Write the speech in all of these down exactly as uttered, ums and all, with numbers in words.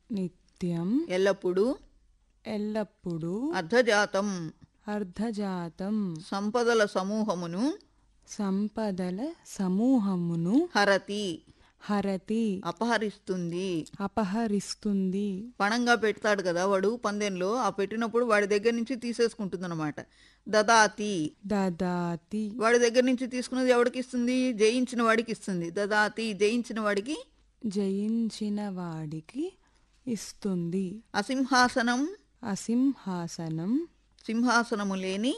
నిత్యం ఎల్లప్పుడూ ఎల్లప్పుడూ అర్ధజాతం అర్ధజాతం సంపదల సమూహమును సంపదల సమూహమును హరతి హరతి అపహరిస్తుంది. అపహరిస్తుంది. పణంగా పెడతాడు కదా వాడు పందెంలో, ఆ పెట్టినప్పుడు వాడి దగ్గర నుంచి తీసేసుకుంటుంది అనమాట. దదాతి దదాతి వాడి దగ్గర నుంచి తీసుకున్నది ఎవడికి ఇస్తుంది? జయించిన వాడికి ఇస్తుంది. దదాతి జయించిన వాడికి. జయించిన వాడికి ఇస్తుంది. అసింహాసనం అసింహాసనం సింహాసనము లేని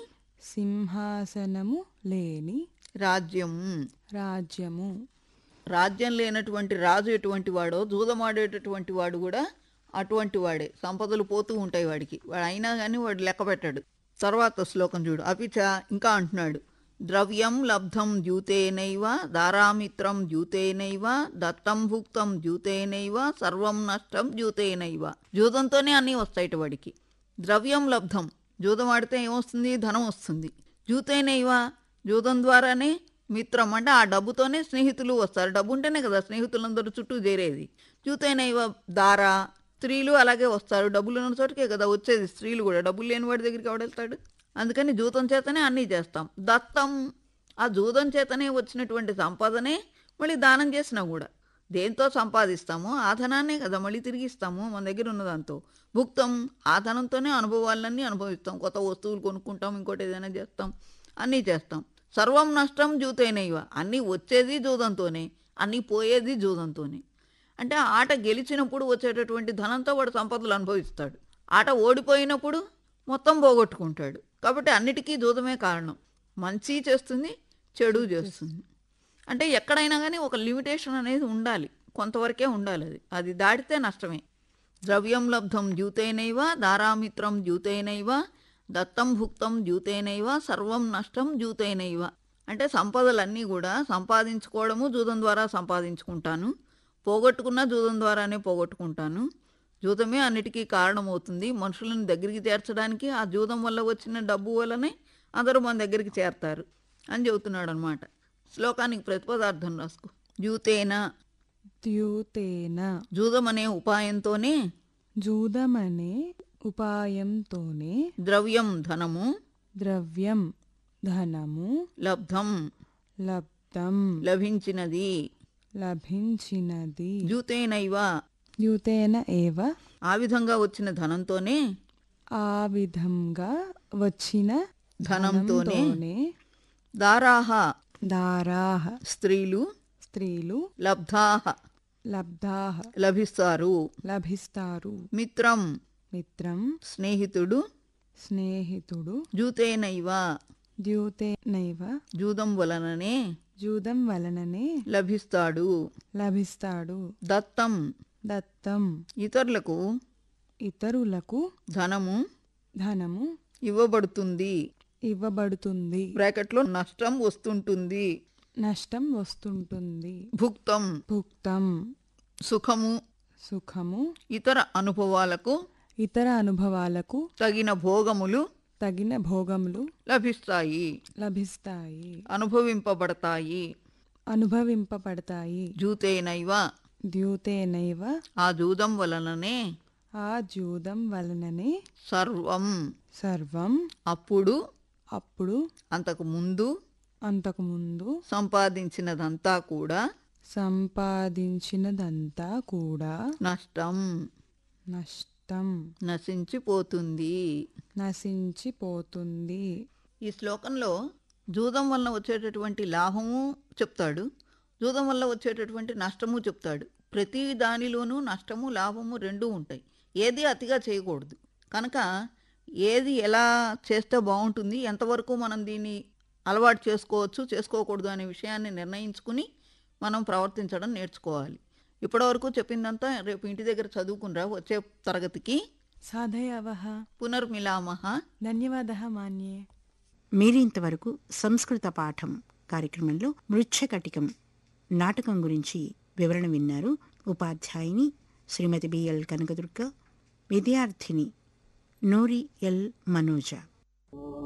సింహాసనము లేని రాజ్యం. రాజ్యము. రాజ్యం లేనటువంటి రాజు ఎటువంటి వాడో, జూదమాడేటటువంటి వాడు కూడా అటువంటి వాడే. సంపదలు పోతూ ఉంటాయి వాడికి, వాడు అయినా కానీ వాడు లెక్క పెట్టాడు. తర్వాత శ్లోకం చూడు. అపిచ ఇంకా అంటున్నాడు, ద్రవ్యం లబ్ధం ద్యూతేనైవ దారామిత్రం ద్యూతేనైవ దత్తం భుక్తం ద్యూతేనైవ సర్వం నష్టం ద్యూతేనైవ. జూదంతోనే అన్నీ వస్తాయిట వాడికి. ద్రవ్యం లబ్ధం, జూదం ఆడితే ఏమొస్తుంది? ధనం వస్తుంది. ద్యూతేనైవ, జూదం ద్వారానే మిత్రం, అంటే ఆ డబ్బుతోనే స్నేహితులు వస్తారు. డబ్బు ఉంటేనే కదా స్నేహితులందరూ చుట్టూ చేరేది. ద్యూతేనైవ దారా, స్త్రీలు అలాగే వస్తారు. డబ్బులు ఉన్న చోటుకే కదా వచ్చేది. స్త్రీలు కూడా డబ్బులు లేని వాడి దగ్గరికి ఎవడెళ్తాడు? అందుకని జూతం చేతనే అన్నీ చేస్తాం. దత్తం, ఆ జూదం చేతనే వచ్చినటువంటి సంపదనే మళ్ళీ దానం చేసినా కూడా దేంతో సంపాదిస్తామో ఆ ధనాన్నే కదా మళ్ళీ తిరిగిస్తాము మన దగ్గర ఉన్నదాంతో. భుక్తం, ఆ ధనంతోనే అనుభవాలన్నీ అనుభవిస్తాం. కొత్త వస్తువులు కొనుక్కుంటాం, ఇంకోటి ఏదైనా చేస్తాం, అన్నీ చేస్తాం. సర్వం నష్టం జూతేనైవ, అన్నీ వచ్చేది జూదంతోనే, అన్నీ పోయేది జూదంతోనే. అంటే ఆట గెలిచినప్పుడు వచ్చేటటువంటి ధనంతో వాడు సంపదలు అనుభవిస్తాడు. ఆట ఓడిపోయినప్పుడు మొత్తం పోగొట్టుకుంటాడు. కాబట్టి అన్నిటికీ జూదమే కారణం. మంచి చేస్తుంది, చెడు చేస్తుంది. అంటే ఎక్కడైనా కానీ ఒక లిమిటేషన్ అనేది ఉండాలి, కొంతవరకే ఉండాలి. అది అది దాటితే నష్టమే. ద్రవ్యం లబ్ధం ద్యూతేనైవ దారామిత్రం ద్యూతేనైవ దత్తం భుక్తం ద్యూతేనైవ సర్వం నష్టం ద్యూతేనైవ. అంటే సంపదలన్నీ కూడా సంపాదించుకోవడము జూదం ద్వారా సంపాదించుకుంటాను, పోగొట్టుకున్న జూదం ద్వారానే పోగొట్టుకుంటాను. జూదమే అన్నిటికీ కారణమవుతుంది. మనుషులను దగ్గరికి చేర్చడానికి ఆ జూదం వల్ల వచ్చిన డబ్బు వల్లనే అందరూ మన దగ్గరికి చేరతారు అని చెబుతున్నాడు అనమాట. శ్లోకానికి ప్రతిపదార్థం రాసుకో. ద్యూతేన, ద్యూతేన, జూదం అనే ఉపాయంతోనే, జూదమనే ఉపాయంతోనే, ద్రవ్యం ధనము, ద్రవ్యం ధనము, లబ్ధం లబ్ధం లభించినది, లభించినది. ద్యూతేనైవ, ద్యూతేన ఏవ, ఆ విధంగా వచ్చిన ధనంతోనే, ఆ విధంగా వచ్చిన ధనంతోనే, ధనంతోనే, దారాహ దారాహ స్త్రీలు, స్త్రీలు, లబ్ధాహ లబ్ధాహ లభిస్తారు, లభిస్తారు. మిత్రం మిత్రం స్నేహితుడు, స్నేహితుడు, జూతేనైవ ద్యూతేనైవ జూదం వలననే జూదం వలననే లభిస్తాడు, లభిస్తాడు. దత్తం దత్తం ఇతరులకు ఇతరులకు ధనము ధనము ఇవ్వబడుతుంది. ఇవ్వబడుతుంది. బ్రాకెట్లో నష్టం వస్తుంటుంది. నష్టం వస్తుంటుంది. భుక్తం భుక్తం సుఖము, సుఖము, ఇతర అనుభవాలకు ఇతర అనుభవాలకు తగిన భోగములు తగిన భోగములు లభిస్తాయి, లభిస్తాయి, అనుభవింపబడతాయి. అనుభవింపబడతాయి. జూతేనైవ ద్యూతేనైవ ఆ జూదం వలననే, ఆ జూదం వలననే, సర్వం సర్వం అప్పుడు, అప్పుడు, అంతకు ముందు, అంతకుముందు సంపాదించినదంతా కూడా, సంపాదించినదంతా కూడా నష్టం నష్టం నశించిపోతుంది. నశించిపోతుంది. ఈ శ్లోకంలో జూదం వలన వచ్చేటటువంటి లాభము చెప్తాడు, జూదం వల్ల వచ్చేటటువంటి నష్టము చెప్తాడు. ప్రతి దానిలోనూ నష్టము లాభము రెండూ ఉంటాయి. ఏది అతిగా చేయకూడదు. కనుక ఏది ఎలా చేస్తే బాగుంటుంది, ఎంతవరకు మనం దీన్ని అలవాటు చేసుకోవచ్చు, చేసుకోకూడదు అనే విషయాన్ని నిర్ణయించుకుని మనం ప్రవర్తించడం నేర్చుకోవాలి. ఇప్పటివరకు చెప్పిందంతా రేపు ఇంటి దగ్గర చదువుకునిరా, వచ్చే తరగతికి. సాధయావః. పునర్మిలామః. ధన్యవాదः మాన్యే. మీరింతవరకు సంస్కృత పాఠం కార్యక్రమంలో మృచ్ఛకటికం నాటకం గురించి వివరణ విన్నారు. ఉపాధ్యాయుని శ్రీమతి బిఎల్ కనకదుర్గ, విద్యార్థిని నూరి ఎల్ మనోజ.